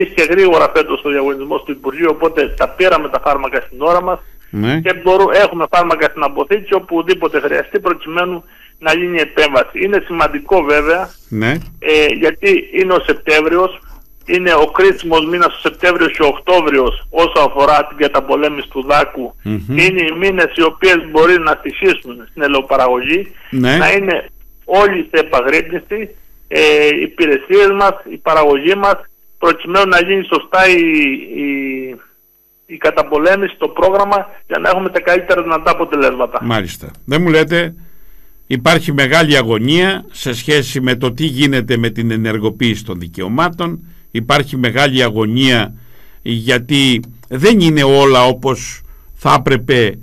και γρήγορα φέτος στο διαγωνισμό του Υπουργείου, οπότε τα πήραμε τα φάρμακα στην ώρα μας και έχουμε φάρμακα στην αποθήκη οπουδήποτε χρειαστεί προκειμένου να γίνει επέμβαση. Είναι σημαντικό βέβαια, γιατί είναι ο Σεπτέμβριος, είναι ο κρίσιμος μήνας ο Σεπτέμβριος και ο Οκτώβριος όσο αφορά την καταπολέμηση του δάκου. Είναι οι μήνες οι οποίες μπορεί να στοιχήσουν στην ελαιοπαραγωγή, να είναι όλοι σε επαγρύπνηση, οι υπηρεσίες μας, η παραγωγή μας, προκειμένου να γίνει σωστά η καταπολέμηση, το πρόγραμμα, για να έχουμε τα καλύτερα δυνατά αποτελέσματα. Μάλιστα. Δεν μου λέτε, υπάρχει μεγάλη αγωνία σε σχέση με το τι γίνεται με την ενεργοποίηση των δικαιωμάτων, υπάρχει μεγάλη αγωνία γιατί δεν είναι όλα όπως θα έπρεπε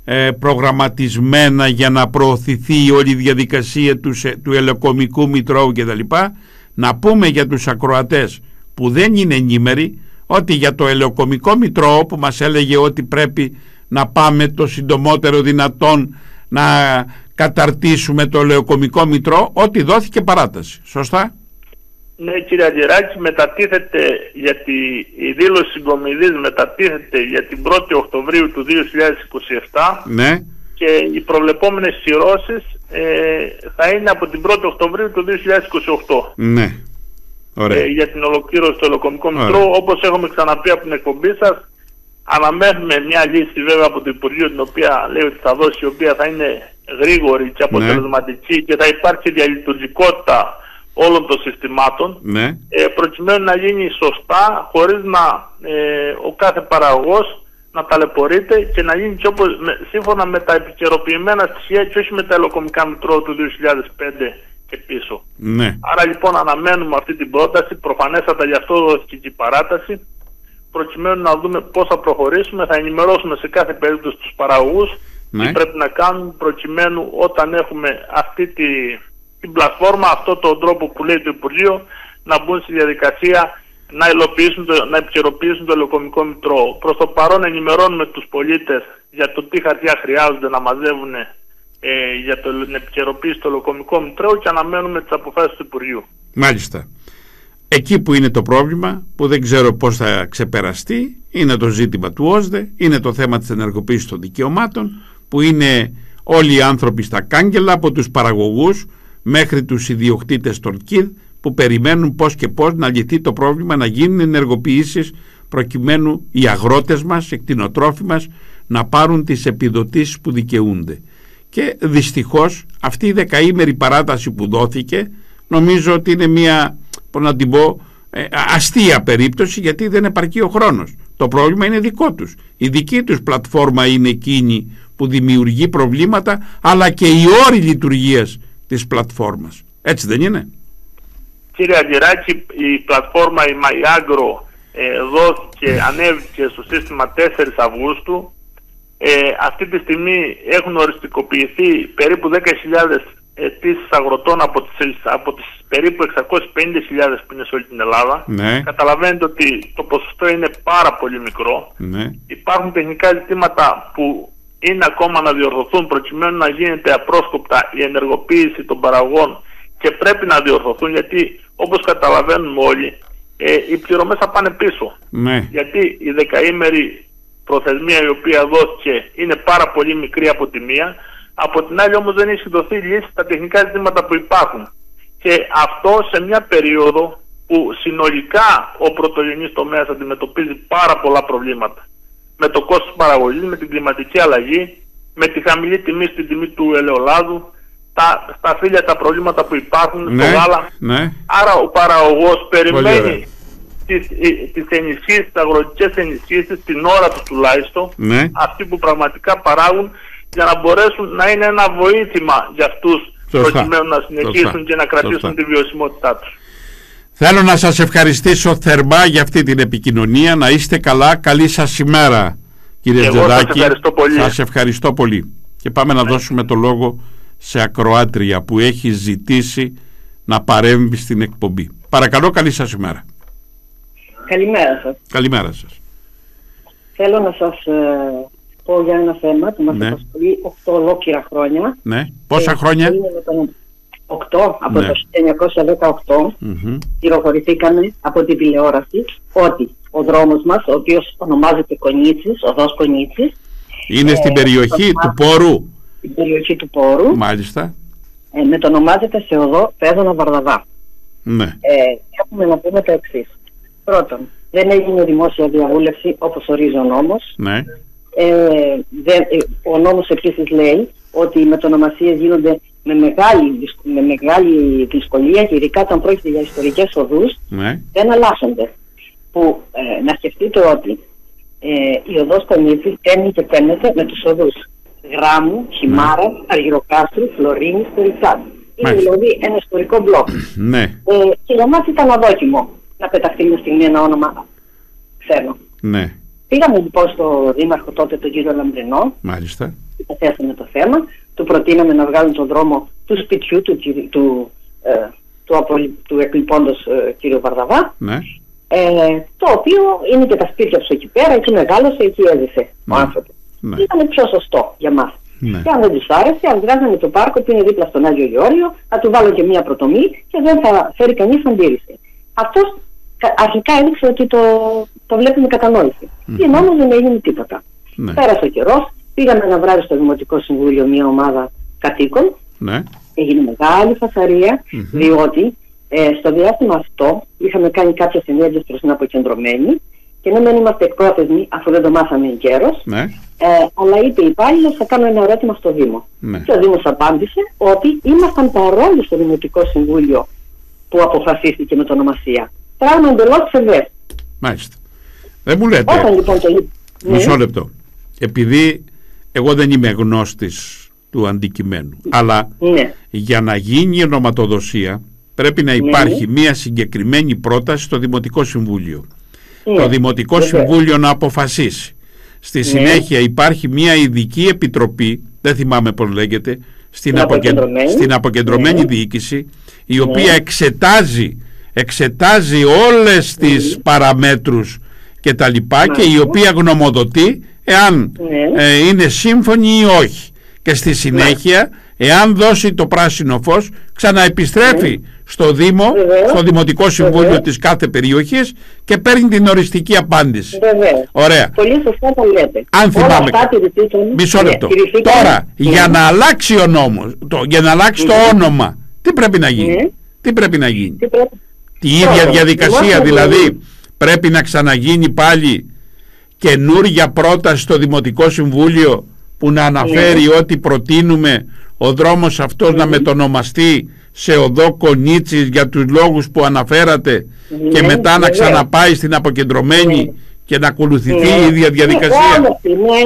προγραμματισμένα για να προωθηθεί όλη η διαδικασία του ελαιοκομικού μητρώου κτλ. Να πούμε για τους ακροατές που δεν είναι ενήμεροι ότι για το ελαιοκομικό μητρώο που μας έλεγε ότι πρέπει να πάμε το συντομότερο δυνατόν να καταρτήσουμε το ελαιοκομικό μητρώο, ότι δόθηκε παράταση. Σωστά? Ναι, κύριε Αγγεράκη, μετατίθεται η δήλωση συγκομιδής μετατίθεται για την 1η Οκτωβρίου του 2027 και οι προβλεπόμενες κυρώσεις θα είναι από την 1η Οκτωβρίου του 2028. Ναι. Ωραία. Για την ολοκλήρωση του ελαιοκομικού μητρώου, όπως έχουμε ξαναπεί από την εκπομπή σας, αναμένουμε μια λύση βέβαια από το Υπουργείο, την οποία λέει ότι θα δώσει, η οποία θα είναι γρήγορη και αποτελεσματική και θα υπάρχει διαλειτουργικότητα όλων των συστημάτων, προκειμένου να γίνει σωστά, χωρίς να ο κάθε παραγωγός να ταλαιπωρείται και να γίνει και σύμφωνα με τα επικαιροποιημένα στοιχεία και όχι με τα ελαιοκομικά μητρώα του 2005 και πίσω. Άρα λοιπόν αναμένουμε αυτή την πρόταση, προφανέστατα γι' αυτό δόθηκε και η παράταση, προκειμένου να δούμε πώς θα προχωρήσουμε. Θα ενημερώσουμε σε κάθε περίπτωση τους παραγωγούς τι πρέπει να κάνουν, προκειμένου όταν έχουμε αυτή την πλατφόρμα, αυτόν τον τρόπο που λέει το Υπουργείο, να μπουν στη διαδικασία να επικαιροποιήσουν το ελαιοκομικό μητρώο. Προς το παρόν ενημερώνουμε τους πολίτες για το τι χαρτιά χρειάζονται να μαζεύουν για την επικαιροποίηση του ελαιοκομικού μητρώου και αναμένουμε τις αποφάσεις του Υπουργείου. Μάλιστα. Εκεί που είναι το πρόβλημα, που δεν ξέρω πώς θα ξεπεραστεί, είναι το ζήτημα του ΩΣΔΕ, είναι το θέμα της ενεργοποίησης των δικαιωμάτων, που είναι όλοι οι άνθρωποι στα κάγκελα, από τους παραγωγούς μέχρι τους ιδιοκτήτες των ΚΙΔ, που περιμένουν πώς και πώς να λυθεί το πρόβλημα, να γίνουν ενεργοποιήσεις προκειμένου οι αγρότες μας, οι κτηνοτρόφοι μας, να πάρουν τις επιδοτήσεις που δικαιούνται. Και δυστυχώς αυτή η δεκαήμερη παράταση που δόθηκε, νομίζω ότι είναι μια, πώς να την πω, αστεία περίπτωση, γιατί δεν επαρκεί ο χρόνος. Το πρόβλημα είναι δικό τους. Η δική τους πλατφόρμα είναι εκείνη που δημιουργεί προβλήματα, αλλά και οι όροι λειτουργίας της πλατφόρμας. Έτσι δεν είναι? Κύριε Αγγεράκη, η πλατφόρμα η MyAgro δόθηκε, ανέβηκε στο σύστημα 4 Αυγούστου. Αυτή τη στιγμή έχουν οριστικοποιηθεί περίπου 10.000 αιτήσεις αγροτών από τις περίπου 650.000 που είναι σε όλη την Ελλάδα. Καταλαβαίνετε ότι το ποσοστό είναι πάρα πολύ μικρό. Υπάρχουν τεχνικά ζητήματα που είναι ακόμα να διορθωθούν προκειμένου να γίνεται απρόσκοπτα η ενεργοποίηση των παραγωγών και πρέπει να διορθωθούν, γιατί όπως καταλαβαίνουμε όλοι οι πληρωμές θα πάνε πίσω. Γιατί η δεκαήμερη προθεσμία η οποία δόθηκε είναι πάρα πολύ μικρή από τη μία, από την άλλη όμως δεν έχει δοθεί λύση στα τεχνικά ζητήματα που υπάρχουν. Και αυτό σε μια περίοδο που συνολικά ο πρωτογενής τομέας αντιμετωπίζει πάρα πολλά προβλήματα. Με το κόστος παραγωγής, με την κλιματική αλλαγή, με τη χαμηλή τιμή στην τιμή του ελαιολάδου, στα φύλλα τα προβλήματα που υπάρχουν, στο γάλα. Άρα ο παραγωγός περιμένει τις ενισχύσεις, τις αγροτικές ενισχύσεις, την ώρα του τουλάχιστον, αυτοί που πραγματικά παράγουν, για να μπορέσουν να είναι ένα βοήθημα για αυτούς, προκειμένου να συνεχίσουν και να κρατήσουν τη βιωσιμότητά τους. Θέλω να σας ευχαριστήσω θερμά για αυτή την επικοινωνία. Να είστε καλά. Καλή σας ημέρα, κύριε Τζεδάκη. Σας ευχαριστώ πολύ. Και πάμε να δώσουμε το λόγο σε ακροάτρια που έχει ζητήσει να παρέμβει στην εκπομπή. Παρακαλώ, καλή σας ημέρα. Καλημέρα σας. Καλημέρα σας. Θέλω να σας πω για ένα θέμα που μας απασχολεί 8 ολόκληρα χρόνια. Πόσα χρόνια? από το 1918, πληροφορηθήκαμε από την τηλεόραση ότι ο δρόμος μας, ο οποίος ονομάζεται Κονίτσης, οδός Κονίτσης, είναι στην περιοχή του Πόρου. Στην περιοχή του Πόρου. Μάλιστα. Μετονομάζεται σε οδό Πέδωνα Βαρδαβά. Ναι. Έχουμε να πούμε τα εξής. Πρώτον, δεν έγινε δημόσια διαβούλευση όπως ορίζει ο νόμος. Ναι. Ο νόμος επίσης λέει ότι οι μετονομασίες γίνονται με μεγάλη δυσκολία και ειδικά όταν πρόκειται για ιστορικές οδούς, ναι, δεν αλλάσσονται. Που να σκεφτείτε ότι η οδός Κονίτσης τέμει και τέμεται με τους οδούς Γράμμου, Χιμάρα, Αργυροκάστρου, Φλωρίνης, Περιτσάτου. Είναι δηλαδή ένα ιστορικό μπλοκ. Ναι. Και για μας ήταν αδόκιμο να πεταχτεί μια στιγμή ένα όνομα ξένο. Ναι. Πήγαμε λοιπόν στο δήμαρχο τότε, τον κύριο Λαμπρινό. Μάλιστα. Θέσαμε το θέμα, του προτείναμε να βγάλουν τον δρόμο του σπιτιού του εκλειπώντος κύριο Βαρδαβά. Ναι. Το οποίο είναι και τα σπίτια του εκεί πέρα, εκεί μεγάλωσε, εκεί έζησε ο άνθρωπος. Ναι. Ήταν πιο σωστό για μας. Ναι. Και αν δεν τους άρεσε, αν βγάζανε το πάρκο που είναι δίπλα στον Άγιο Γεώργιο, θα του βάλω και μία προτομή και δεν θα φέρει κανείς αντίρρηση. Αυτός αρχικά έδειξε ότι το βλέπει με κατανόηση. Και όμως δεν έγινε τίποτα. Ναι. Πέρασε ο καιρός, πήγαμε ένα βράδυ στο Δημοτικό Συμβούλιο μια ομάδα κατοίκων. Ναι. Έγινε μεγάλη φασαρία, διότι στο διάστημα αυτό είχαμε κάνει κάποιες ενέργειες προς την αποκεντρωμένη και ναι, δεν είμαστε εκπρόθεσμοι αφού δεν το μάθαμε εγκαίρως, αλλά είπε υπάλληλος, θα κάνω ένα ερώτημα στο Δήμο. Και ο Δήμος απάντησε ότι ήμασταν παρόντες στο Δημοτικό Συμβούλιο που αποφασίστηκε με το ονομασία. Πράγμα εντελώς ψευδές. Μάλιστα. Δεν μου λέτε. Όταν λοιπόν μισό λεπτό. Επειδή εγώ δεν είμαι γνώστης του αντικειμένου, αλλά για να γίνει η ονοματοδοσία πρέπει να υπάρχει μια συγκεκριμένη πρόταση στο Δημοτικό Συμβούλιο. Το Δημοτικό Συμβούλιο να αποφασίσει. Στη συνέχεια υπάρχει μια ειδική επιτροπή, δεν θυμάμαι πώς λέγεται, στην αποκεντρωμένη διοίκηση, η οποία εξετάζει όλες τις παραμέτρους και τα λοιπά και η οποία γνωμοδοτεί εάν είναι σύμφωνη ή όχι. Και στη συνέχεια, εάν δώσει το πράσινο φως, ξαναεπιστρέφει στο Δήμο, στο Δημοτικό Συμβούλιο της κάθε περιοχής και παίρνει την οριστική απάντηση. Ωραία. Πολύ σωστά το λέτε. Αν θυμάμαι. Μισό λεπτό. Τώρα, για να αλλάξει ο νόμος, για να αλλάξει το όνομα, τι πρέπει να γίνει? Τι πρέπει να γίνει? Τη ίδια διαδικασία δηλαδή πρέπει να ξαναγίνει πάλι καινούργια πρόταση στο Δημοτικό Συμβούλιο που να αναφέρει ότι προτείνουμε ο δρόμος αυτός να μετονομαστεί σε οδό Κονίτσης για τους λόγους που αναφέρατε και μετά να ξαναπάει στην αποκεντρωμένη και να ακολουθηθεί η ίδια διαδικασία?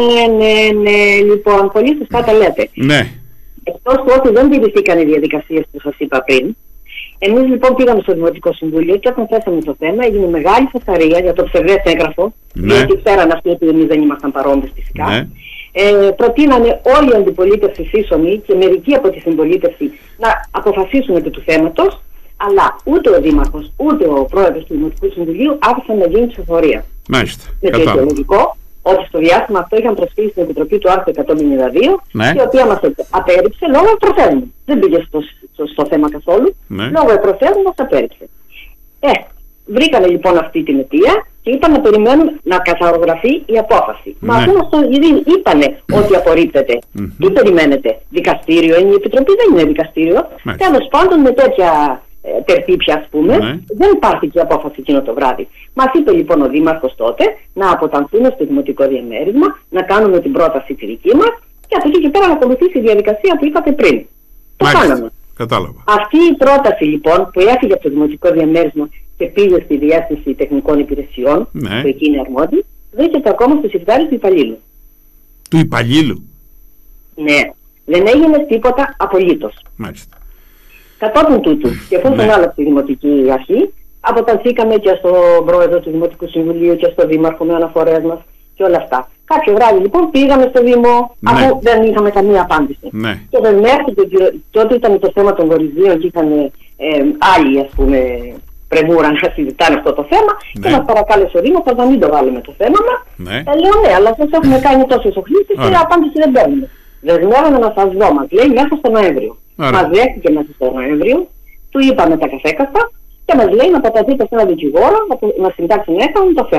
Ναι, λοιπόν, πολύ σωστά τα λέτε. Εκτός του ότι δεν τηρηθήκαν οι διαδικασίες που σας είπα πριν, εμείς λοιπόν πήγαμε στο Δημοτικό Συμβούλιο και όταν θέσαμε το θέμα έγινε μεγάλη φασαρία για το ψευδές έγγραφο, διότι ξέραν αυτοί ότι εμείς δεν ήμασταν παρόντες φυσικά. Προτείνανε όλη η αντιπολίτευση σύσσωμη και μερικοί από τη συμπολίτευση να αποφασίσουν επί του θέματος, αλλά ούτε ο Δήμαρχος ούτε ο Πρόεδρος του Δημοτικού Συμβουλίου άφησαν να γίνει ψηφοφορία. Μάλιστα. Με το αιτιολογικό ότι στο διάστημα αυτό είχαν προσφύγει στην Επιτροπή του άρθρου 152, η οποία μας απέρριψε λόγω προφέρμου. Δεν πήγε στο θέμα καθόλου. Λόγω προφέρμου μας απέρριψε. Βρήκανε λοιπόν αυτή την αιτία και είπαν να περιμένουν να καθαρογραφεί η απόφαση. Μα αφού μας το είπανε ότι απορρίπτεται, τι περιμένετε? Δικαστήριο είναι η Επιτροπή? Δεν είναι δικαστήριο. Τέλος πάντων, με τέτοια τερτύπια, ας πούμε, δεν υπάρχει και απόφαση εκείνο το βράδυ. Μας είπε λοιπόν ο Δήμαρχος τότε να αποτανθούμε στο Δημοτικό Διαμέρισμα, να κάνουμε την πρόταση τη δική μας και από εκεί και πέρα να ακολουθήσει η διαδικασία που είπατε πριν. Το κάναμε. Κατάλαβα. Αυτή η πρόταση λοιπόν που έφυγε από το Δημοτικό Διαμέρισμα και πήγε στη Διεύθυνση Τεχνικών Υπηρεσιών, που εκεί είναι αρμόδιοι, βρίσκεται ακόμα στο σιρτάρι του υπαλλήλου. Του υπαλλήλου? Ναι. Δεν έγινε τίποτα απολύτως. Μάλιστα. Κατόπιν τούτου, και εφόσον άλλαξε η Δημοτική Αρχή, αποτανθήκαμε και στον Πρόεδρο του Δημοτικού Συμβουλίου και στον Δήμαρχο με αναφορές μας και όλα αυτά. Κάποιο βράδυ λοιπόν πήγαμε στο Δήμο, αφού δεν είχαμε καμία απάντηση. Και δεν μέχρι τότε ήταν το θέμα των κοριζίων και είχαν άλλοι, ας πούμε, πρεμούρα να συζητάνε αυτό το θέμα και μας παρακάλεσε ο Δήμος να μην το βάλουμε το θέμα μας. Λέω ναι, αλλά σας έχουμε κάνει τόσες οχλήσεις και απάντηση δεν παίρνουμε. Δεσμεύομαι να σας δω, μας λέει, μέσα στο Νοέμβριο. Μας δέχτηκε μέσα στο Νοέμβριο, του είπαμε τα καθέκαστα και μας λέει να παταθείτε σε έναν δικηγόρο, να συντάξει έκανον το θέμα.